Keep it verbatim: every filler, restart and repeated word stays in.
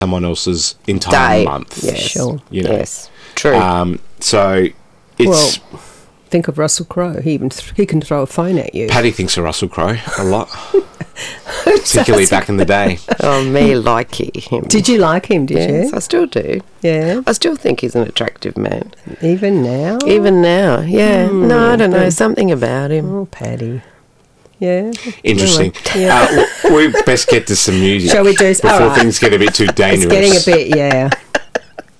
someone else's entire Day. month. Yes. Sure. You know. Yes. True. Um, so it's Well, think of Russell Crowe. He even th- he can throw a phone at you. Paddy thinks of Russell Crowe a lot, particularly back in the day. oh, me like him. Did you like him? Did Yes, you? I still do. Yeah. I still think he's an attractive man. Even now. Even now, yeah. Mm, no, I don't know. but- Something about him. Oh, Paddy. Yeah. Interesting. Yeah. Uh, w- we best get to some music Shall we do? before All right. things get a bit too It's dangerous. getting a bit. Yeah.